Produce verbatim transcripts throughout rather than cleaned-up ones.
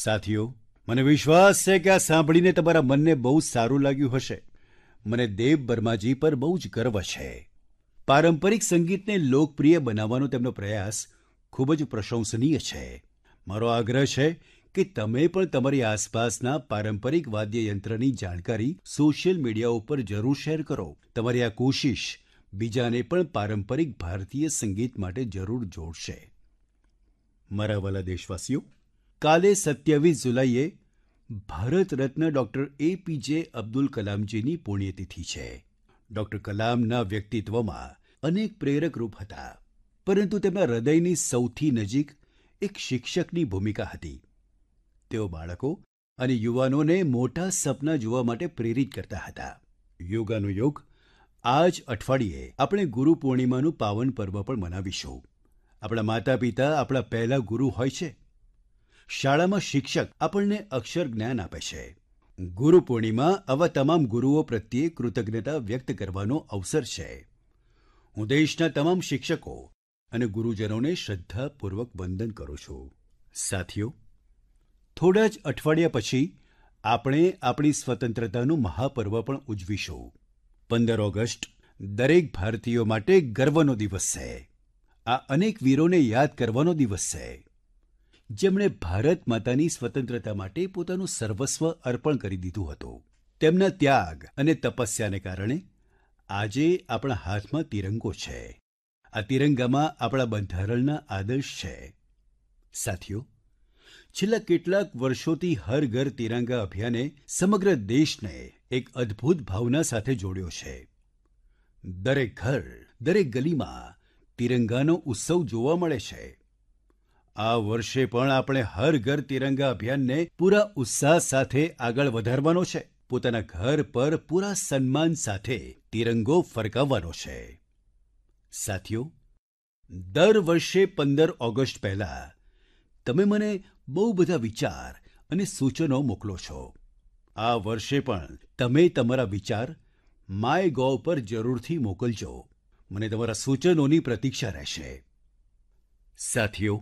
સાથીઓ, મને વિશ્વાસ છે કે આ સાંભળીને તમારા મનને બહુ સારું લાગ્યું હશે. મને દેવ બર્માજી પર બહુ જ ગર્વ છે. પારંપરિક સંગીતને લોકપ્રિય બનાવવાનો તેમનો પ્રયાસ ખૂબ જ પ્રશંસનીય છે. મારો આગ્રહ છે કે તમે પણ તમારી આસપાસના પારંપરિક વાદ્યયંત્રની જાણકારી સોશિયલ મીડિયા ઉપર જરૂર શેર કરો. તમારી આ કોશિશ બીજાને પણ પારંપરિક ભારતીય સંગીત માટે જરૂર જોડશે. મારા વહાલા દેશવાસીઓ, કાલે સત્યાવીસ જુલાઈએ ભારત રત્ન ડૉક્ટર એપીજે અબ્દુલ કલામજીની પુણ્યતિથિ છે. ડૉક્ટર કલામના વ્યક્તિત્વમાં અનેક પ્રેરક રૂપ હતા, પરંતુ તેમના હૃદયની સૌથી નજીક એક શિક્ષકની ભૂમિકા હતી. તેઓ બાળકો અને યુવાનોને મોટા સપના જોવા માટે પ્રેરિત કરતા હતા. યોગાનુયોગ આ જ અઠવાડિયે આપણે ગુરુ પૂર્ણિમાનું પાવન પર્વ પણ મનાવીશું. આપણા માતા પિતા આપણા પહેલા ગુરુ હોય છે. શાળામાં શિક્ષક આપણને અક્ષર જ્ઞાન આપે છે. ગુરુ પૂર્ણિમા આવા તમામ ગુરુઓ પ્રત્યે કૃતજ્ઞતા વ્યક્ત કરવાનો અવસર છે. હું દેશના તમામ શિક્ષકો અને ગુરુજનોને શ્રદ્ધાપૂર્વક વંદન કરું છું. સાથીઓ, થોડા જ અઠવાડિયા પછી આપણે આપણી સ્વતંત્રતાનું મહાપર્વ પણ ઉજવીશું. પંદર ઓગસ્ટ દરેક ભારતીયો માટે ગર્વનો દિવસ છે. આ અનેક વીરોને યાદ કરવાનો દિવસ છે, જેમણે ભારત માતાની સ્વતંત્રતા માટે પોતાનું સર્વસ્વ અર્પણ કરી દીધું હતું. તેમના ત્યાગ અને તપસ્યાને કારણે આજે આપણા હાથમાં તિરંગો છે. આ તિરંગામાં આપણા બંધારણના આદર્શ છે. સાથીઓ, છેલ્લા કેટલાક વર્ષોથી હર ઘર તિરંગા અભિયાને સમગ્ર દેશને એક અદ્ભુત ભાવના સાથે જોડ્યો છે. દરેક ઘર, દરેક ગલીમાં તિરંગાનો ઉત્સવ જોવા મળે છે. આ વર્ષે પણ આપણે હર ઘર તિરંગા અભિયાનને પૂરા ઉત્સાહ સાથે આગળ વધારવાનો છે. પોતાના ઘર પર પૂરા સન્માન સાથે તિરંગો ફરકાવવાનો છે. સાથીઓ, દર વર્ષે પંદર ઓગસ્ટ પહેલા તમે મને બહુ બધા વિચાર અને સૂચનો મોકલો છો. આ વર્ષે પણ તમે તમારા વિચાર માયગોવ પર જરૂરથી મોકલજો. મને તમારા સૂચનોની પ્રતીક્ષા રહેશે. સાથીઓ,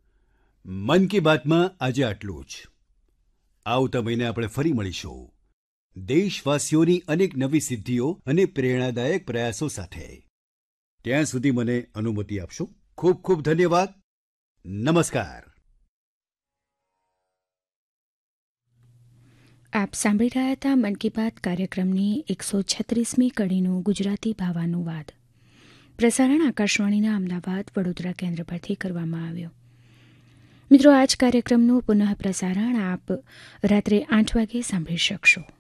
મન કી બાતમાં આજે આટલું જ. આવતા મહિને આપણે ફરી મળીશું, દેશવાસીઓની અનેક નવી સિદ્ધિઓ અને પ્રેરણાદાયક પ્રયાસો સાથે. ત્યાં સુધી મને અનુમતિ આપશો. ખૂબ ખૂબ ધન્યવાદ. નમસ્કાર. આપ સાંભળી રહ્યા હતા મન કી બાત કાર્યક્રમની એકસો છત્રીસમી કડીનું ગુજરાતી ભાવાનુવાદ. પ્રસારણ આકાશવાણીના અમદાવાદ વડોદરા કેન્દ્ર પરથી કરવામાં આવ્યું. મિત્રો, આ જ કાર્યક્રમનું પુનઃ પ્રસારણ આપ રાત્રે આઠ વાગે સાંભળી શકશો.